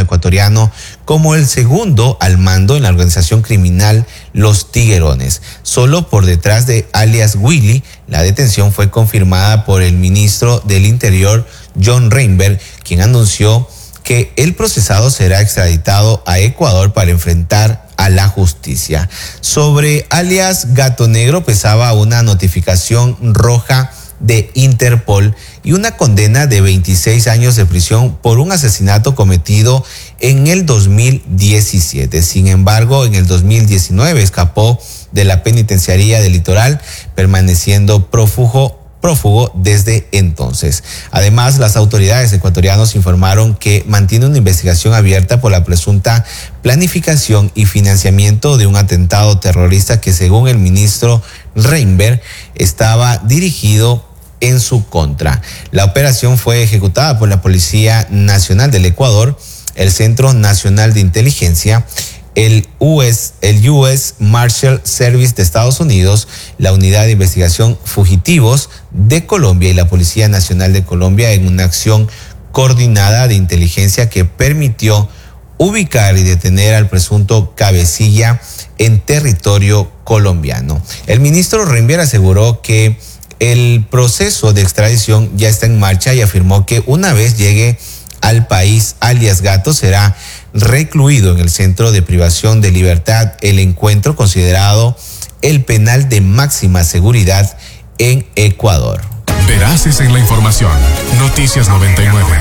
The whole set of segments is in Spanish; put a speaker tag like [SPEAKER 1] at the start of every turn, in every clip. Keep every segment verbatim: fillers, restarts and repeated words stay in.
[SPEAKER 1] ecuatoriano como el segundo al mando en la organización criminal Los Tiguerones. Solo por detrás de alias Willy, la detención fue confirmada por el ministro del Interior, John Reinberg, quien anunció que el procesado será extraditado a Ecuador para enfrentar a la justicia. Sobre alias Gato Negro pesaba una notificación roja de Interpol y una condena de veintiséis años de prisión por un asesinato cometido en el dos mil diecisiete. Sin embargo, en el dos mil diecinueve escapó de la penitenciaría del Litoral, permaneciendo prófugo prófugo desde entonces. Además, las autoridades ecuatorianas informaron que mantiene una investigación abierta por la presunta planificación y financiamiento de un atentado terrorista que, según el ministro Reinberg, estaba dirigido en su contra. La operación fue ejecutada por la Policía Nacional del Ecuador, el Centro Nacional de Inteligencia, el U S, el U S Marshal Service de Estados Unidos, la Unidad de Investigación Fugitivos de Colombia y la Policía Nacional de Colombia en una acción coordinada de inteligencia que permitió ubicar y detener al presunto cabecilla en territorio colombiano. El ministro Reinberg aseguró que el proceso de extradición ya está en marcha y afirmó que una vez llegue al país, alias Gato será recluido en el Centro de Privación de Libertad El Encuentro, considerado el penal de máxima seguridad en Ecuador.
[SPEAKER 2] Veraces en la información. Noticias noventa y nueve.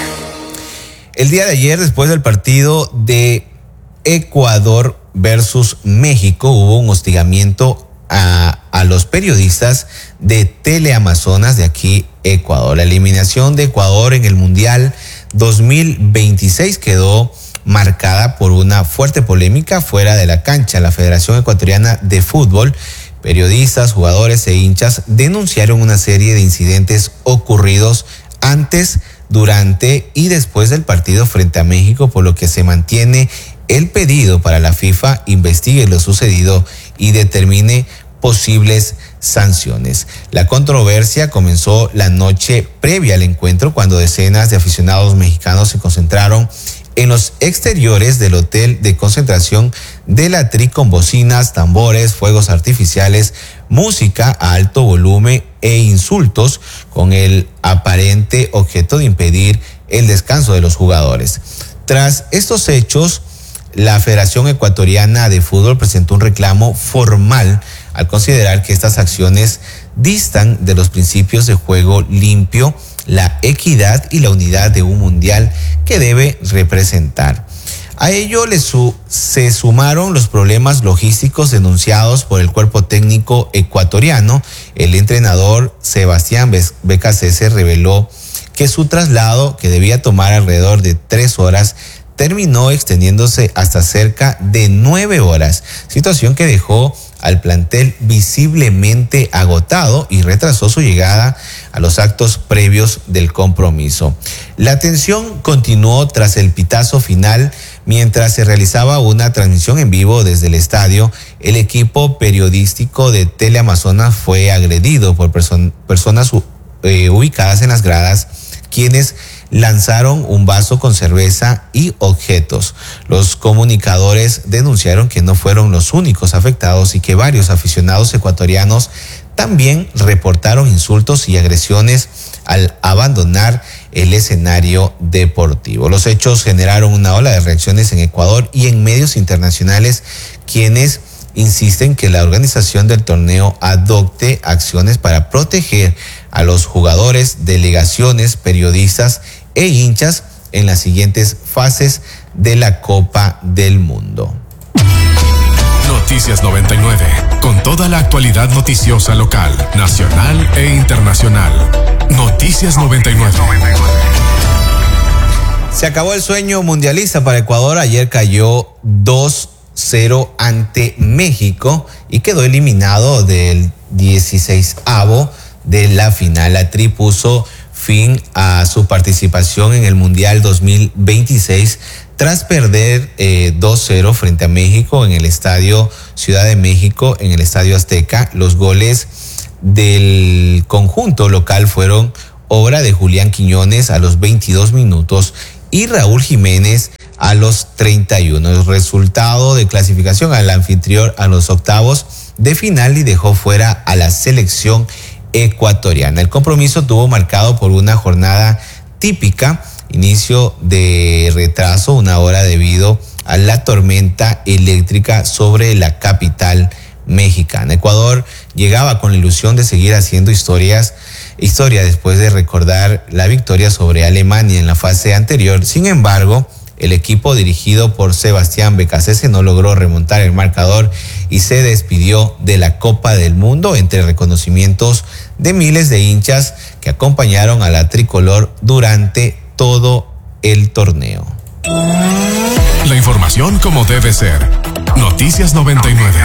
[SPEAKER 1] El día de ayer, después del partido de Ecuador versus México, hubo un hostigamiento a, a los periodistas de Teleamazonas de aquí, Ecuador. La eliminación de Ecuador en el Mundial dos mil veintiséis quedó marcada por una fuerte polémica fuera de la cancha. La Federación Ecuatoriana de Fútbol, periodistas, jugadores e hinchas denunciaron una serie de incidentes ocurridos antes, durante y después del partido frente a México, por lo que se mantiene el pedido para la FIFA investigue lo sucedido y determine posibles sanciones. La controversia comenzó la noche previa al encuentro cuando decenas de aficionados mexicanos se concentraron en los exteriores del hotel de concentración de la Tri con bocinas, tambores, fuegos artificiales, música a alto volumen e insultos con el aparente objeto de impedir el descanso de los jugadores. Tras estos hechos, la Federación Ecuatoriana de Fútbol presentó un reclamo formal al considerar que estas acciones distan de los principios de juego limpio, la equidad y la unidad de un mundial que debe representar. A ello le su, se sumaron los problemas logísticos denunciados por el cuerpo técnico ecuatoriano. El entrenador Sebastián Becasese reveló que su traslado, que debía tomar alrededor de tres horas, terminó extendiéndose hasta cerca de nueve horas, situación que dejó al plantel visiblemente agotado y retrasó su llegada a los actos previos del compromiso. La tensión continuó tras el pitazo final mientras se realizaba una transmisión en vivo desde el estadio. El equipo periodístico de Teleamazonas fue agredido por person- personas eh, ubicadas en las gradas, quienes lanzaron un vaso con cerveza y objetos. Los comunicadores denunciaron que no fueron los únicos afectados y que varios aficionados ecuatorianos también reportaron insultos y agresiones al abandonar el escenario deportivo. Los hechos generaron una ola de reacciones en Ecuador y en medios internacionales, quienes insisten que la organización del torneo adopte acciones para proteger a los jugadores, delegaciones, periodistas e hinchas en las siguientes fases de la Copa del Mundo.
[SPEAKER 2] Noticias noventa y nueve, con toda la actualidad noticiosa local, nacional e internacional. Noticias noventa y nueve.
[SPEAKER 1] Se acabó el sueño mundialista para Ecuador. Ayer cayó dos cero ante México y quedó eliminado del dieciseisavo de la final. La Tri puso fin a su participación en el Mundial dos mil veintiséis tras perder eh, dos cero frente a México en el Estadio Ciudad de México, en el Estadio Azteca. Los goles del conjunto local fueron obra de Julián Quiñones a los veintidós minutos y Raúl Jiménez a los treinta y uno. El resultado de clasificación al anfitrión a los octavos de final y dejó fuera a la selección ecuatoriana. El compromiso tuvo marcado por una jornada típica, inicio de retraso, una hora debido a la tormenta eléctrica sobre la capital mexicana. Ecuador llegaba con la ilusión de seguir haciendo historias, historia después de recordar la victoria sobre Alemania en la fase anterior. Sin embargo, el equipo dirigido por Sebastián Becasese no logró remontar el marcador y se despidió de la Copa del Mundo entre reconocimientos de miles de hinchas que acompañaron a la tricolor durante todo el torneo.
[SPEAKER 2] La información como debe ser. Noticias noventa y nueve.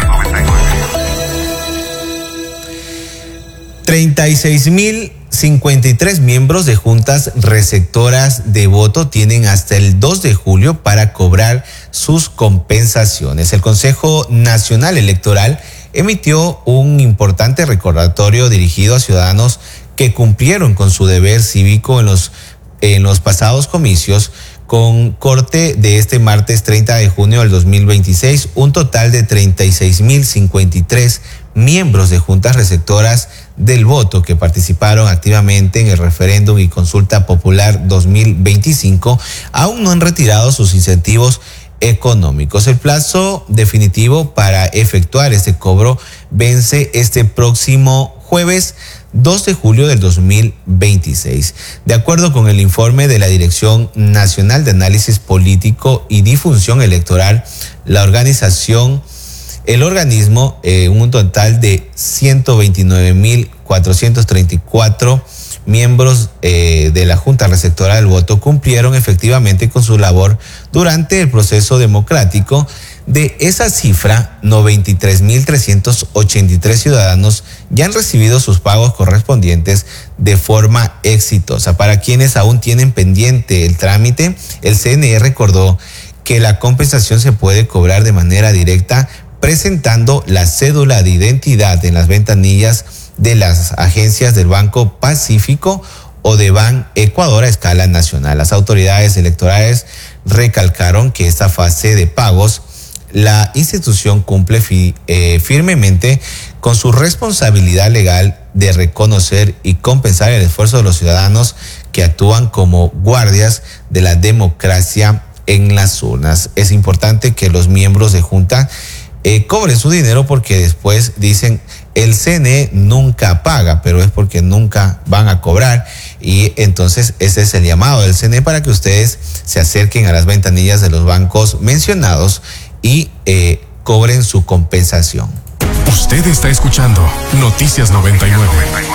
[SPEAKER 1] treinta y seis mil cincuenta y tres miembros de juntas receptoras de voto tienen hasta el dos de julio para cobrar sus compensaciones. El Consejo Nacional Electoral emitió un importante recordatorio dirigido a ciudadanos que cumplieron con su deber cívico en los, en los pasados comicios. Con corte de este martes treinta de junio del dos mil veintiséis, un total de treinta y seis mil cincuenta y tres miembros de juntas receptoras del voto que participaron activamente en el referéndum y consulta popular dos mil veinticinco aún no han retirado sus incentivos económicos. El plazo definitivo para efectuar este cobro vence este próximo jueves dos de julio del dos mil veintiséis. De acuerdo con el informe de la Dirección Nacional de Análisis Político y Difusión Electoral, la organización, el organismo, eh, un total de ciento veintinueve mil cuatrocientos treinta y cuatro miembros eh, de la Junta Receptora del Voto cumplieron efectivamente con su labor durante el proceso democrático. De esa cifra, noventa y tres mil trescientos ochenta y tres ciudadanos ya han recibido sus pagos correspondientes de forma exitosa. Para quienes aún tienen pendiente el trámite, el C N E recordó que la compensación se puede cobrar de manera directa presentando la cédula de identidad en las ventanillas de las agencias del Banco Pacífico o de Ban Ecuador a escala nacional. Las autoridades electorales recalcaron que esta fase de pagos la institución cumple fi, eh, firmemente con su responsabilidad legal de reconocer y compensar el esfuerzo de los ciudadanos que actúan como guardias de la democracia en las urnas. Es importante que los miembros de junta eh, cobren su dinero porque después dicen el C N E nunca paga, pero es porque nunca van a cobrar. Y entonces ese es el llamado del C N E para que ustedes se acerquen a las ventanillas de los bancos mencionados y eh, cobren su compensación.
[SPEAKER 2] Usted está escuchando Noticias noventa y nueve.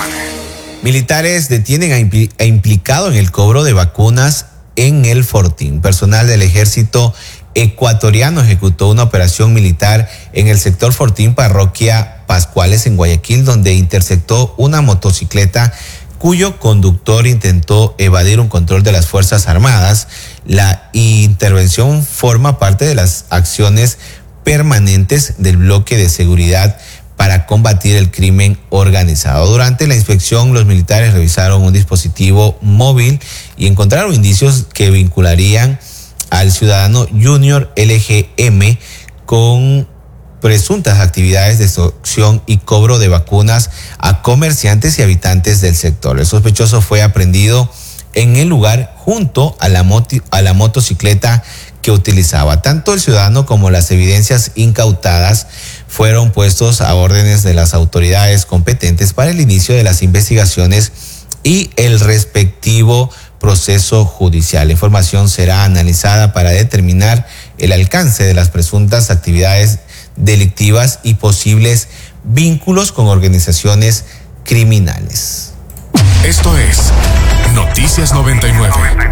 [SPEAKER 1] Militares detienen a, impl- a implicado en el cobro de vacunas en el Fortín. Personal del ejército ecuatoriano ejecutó una operación militar en el sector Fortín, parroquia Pascuales en Guayaquil, donde interceptó una motocicleta cuyo conductor intentó evadir un control de las Fuerzas Armadas. La intervención forma parte de las acciones permanentes del bloque de seguridad para combatir el crimen organizado. Durante la inspección, los militares revisaron un dispositivo móvil y encontraron indicios que vincularían al ciudadano Junior L G M con presuntas actividades de extorsión y cobro de vacunas a comerciantes y habitantes del sector. El sospechoso fue aprehendido en el lugar junto a la, moti- a la motocicleta que utilizaba. Tanto el ciudadano como las evidencias incautadas fueron puestos a órdenes de las autoridades competentes para el inicio de las investigaciones y el respectivo proceso judicial. La información será analizada para determinar el alcance de las presuntas actividades delictivas y posibles vínculos con organizaciones criminales.
[SPEAKER 2] Esto es Noticias noventa y nueve.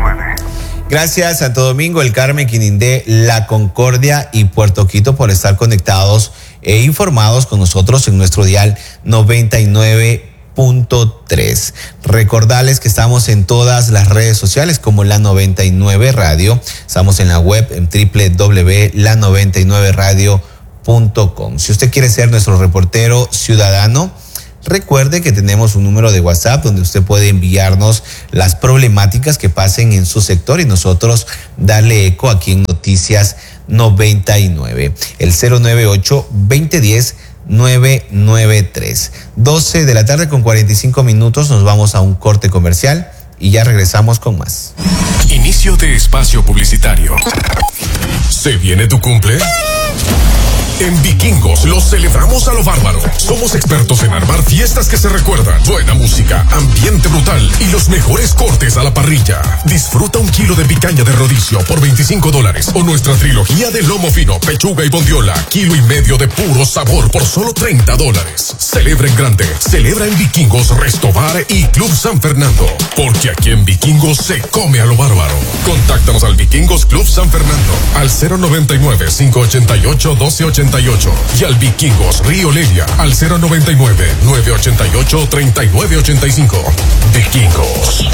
[SPEAKER 1] Gracias Santo Domingo, El Carmen, Quinindé, La Concordia y Puerto Quito por estar conectados e informados con nosotros en nuestro dial noventa y nueve punto tres. Recordarles que estamos en todas las redes sociales como La noventa y nueve Radio. Estamos en la web en doble u doble u doble u punto la noventa y nueve radio punto com. Si usted quiere ser nuestro reportero ciudadano, recuerde que tenemos un número de WhatsApp donde usted puede enviarnos las problemáticas que pasen en su sector y nosotros darle eco aquí en Noticias Noticias noventa y nueve. El cero nueve ocho, veinte diez, nueve nueve tres. doce de la tarde con cuarenta y cinco minutos. Nos vamos a un corte comercial y ya regresamos con más.
[SPEAKER 2] Inicio de espacio publicitario. ¿Se viene tu cumple? En Vikingos lo celebramos a lo bárbaro. Somos expertos en armar fiestas que se recuerdan. Buena música, ambiente brutal y los mejores cortes a la parrilla. Disfruta un kilo de picaña de rodicio por veinticinco dólares o nuestra trilogía de lomo fino, pechuga y bondiola, kilo y medio de puro sabor por solo treinta dólares. Celebra en grande. Celebra en Vikingos, Resto Bar y Club San Fernando. Porque aquí en Vikingos se come a lo bárbaro. Contáctanos al Vikingos Club San Fernando al cero noventa y nueve, cinco ochenta y ocho, doce ochenta y ocho y al Vikingos Río Lelia al cero noventa y nueve, nueve ochenta y ocho, treinta y nueve ochenta y cinco. Vikingos.